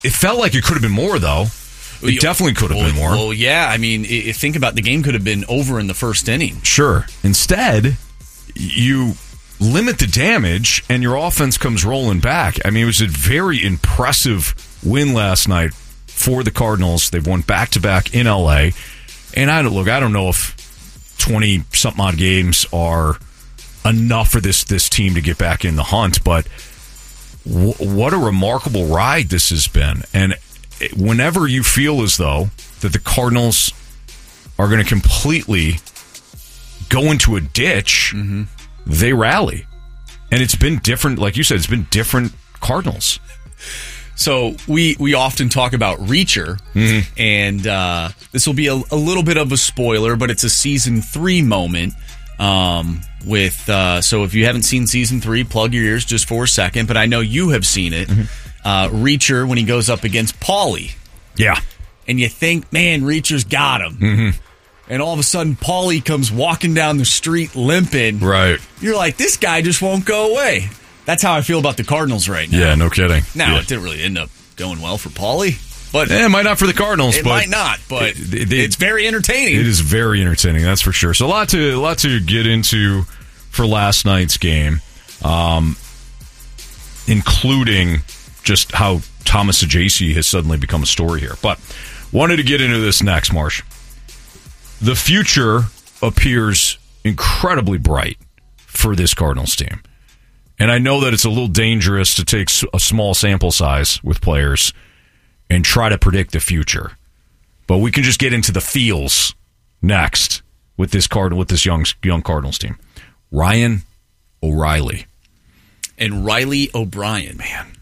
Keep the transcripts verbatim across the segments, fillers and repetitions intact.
It felt like it could have been more, though. It definitely could have well, been more. Well, yeah. I mean, it, think about the game could have been over in the first inning. Sure. Instead, you limit the damage, and your offense comes rolling back. I mean, it was a very impressive win last night for the Cardinals. They've won back-to-back in L A. And I don't look. I don't know if twenty-something odd games are enough for this this team to get back in the hunt, but w- what a remarkable ride this has been. And whenever you feel as though that the Cardinals are going to completely go into a ditch, mm-hmm. they rally. And it's been different, like you said, it's been different Cardinals. So we, we often talk about Reacher, mm-hmm. and uh, this will be a, a little bit of a spoiler, but it's a season three moment. Um, with uh, so if you haven't seen season three, plug your ears just for a second. But I know you have seen it. Mm-hmm. Uh, Reacher, when he goes up against Paulie, yeah, and you think, man, Reacher's got him, mm-hmm. and all of a sudden Paulie comes walking down the street limping. Right, you're like, this guy just won't go away. That's how I feel about the Cardinals right now. Yeah, no kidding. Now, yeah. it didn't really end up going well for Paulie. But eh, it might not for the Cardinals. It but might not, but it, it, it's very entertaining. It is very entertaining, that's for sure. So a lot to, a lot to get into for last night's game, um, including just how Thomas Ajayci has suddenly become a story here. But wanted to get into this next, Marsh. The future appears incredibly bright for this Cardinals team. And I know that it's a little dangerous to take a small sample size with players and try to predict the future. But we can just get into the feels next with this card with this young young Cardinals team. Ryan O'Reilly. And Riley O'Brien. Man.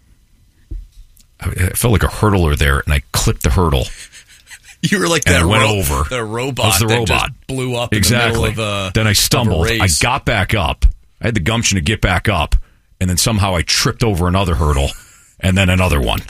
I, I felt like a hurdler there, and I clipped the hurdle. You were like and that I went ro- over. the robot I was the that robot. Just blew up exactly. in the middle of a Then I stumbled. I got back up. I had the gumption to get back up, and then somehow I tripped over another hurdle, and then another one.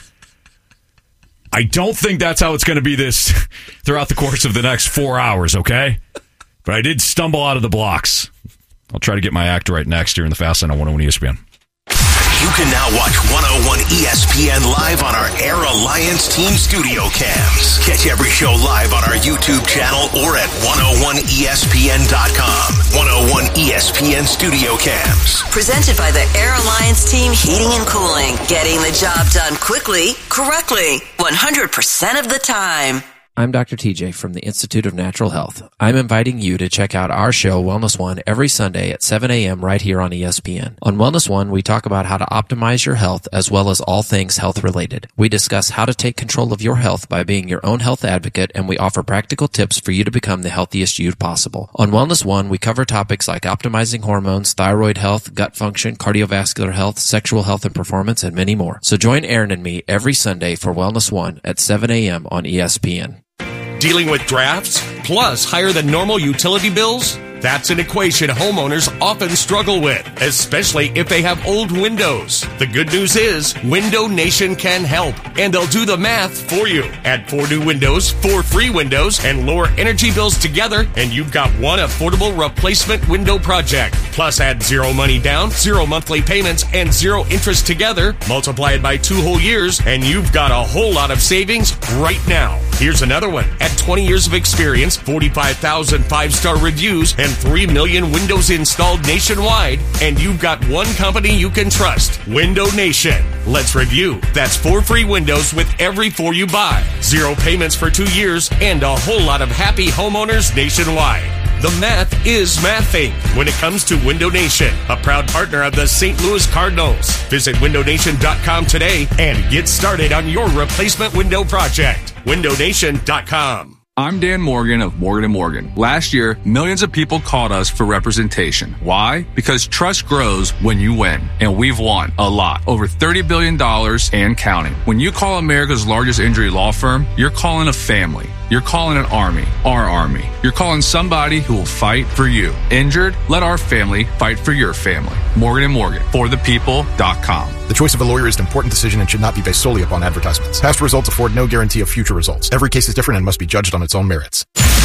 I don't think that's how it's going to be this throughout the course of the next four hours, okay? But I did stumble out of the blocks. I'll try to get my act right next year in the Fast Lane on one oh one E S P N. You can now watch one oh one E S P N live on our Air Alliance Team Studio Cams. Catch every show live on our YouTube channel or at one oh one E S P N dot com. one oh one E S P N Studio Cams. Presented by the Air Alliance Team Heating and Cooling. Getting the job done quickly, correctly, one hundred percent of the time. I'm Doctor T J from the Institute of Natural Health. I'm inviting you to check out our show, Wellness One, every Sunday at seven a.m. right here on E S P N. On Wellness One, we talk about how to optimize your health as well as all things health related. We discuss how to take control of your health by being your own health advocate, and we offer practical tips for you to become the healthiest you possible. On Wellness One, we cover topics like optimizing hormones, thyroid health, gut function, cardiovascular health, sexual health and performance, and many more. So join Aaron and me every Sunday for Wellness One at seven a.m. on E S P N. Dealing with drafts, plus higher than normal utility bills? That's an equation homeowners often struggle with, especially if they have old windows. The good news is, Window Nation can help, and they'll do the math for you. Add four new windows, four free windows, and lower energy bills together, and you've got one affordable replacement window project. Plus add zero money down, zero monthly payments, and zero interest together. Multiply it by two whole years, and you've got a whole lot of savings right now. Here's another one. At twenty years of experience, forty-five thousand five-star reviews, and three million windows installed nationwide, and you've got one company you can trust, Window Nation. Let's review. That's four free windows with every four you buy, zero payments for two years, and a whole lot of happy homeowners nationwide. The math is mathing when it comes to Window Nation, a proud partner of the Saint Louis Cardinals. Visit window nation dot com today and get started on your replacement window project. window nation dot com. I'm Dan Morgan of Morgan and Morgan. Last year, millions of people called us for representation. Why? Because trust grows when you win. And we've won a lot. Over thirty billion dollars and counting. When you call America's largest injury law firm, you're calling a family. You're calling an army. Our army. You're calling somebody who will fight for you. Injured? Let our family fight for your family. Morgan and Morgan. For the people dot com. The choice of a lawyer is an important decision and should not be based solely upon advertisements. Past results afford no guarantee of future results. Every case is different and must be judged on its own merits.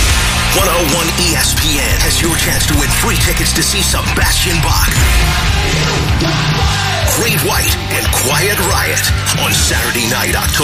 one oh one E S P N has your chance to win free tickets to see Sebastian Bach. Great White and Quiet Riot on Saturday night, October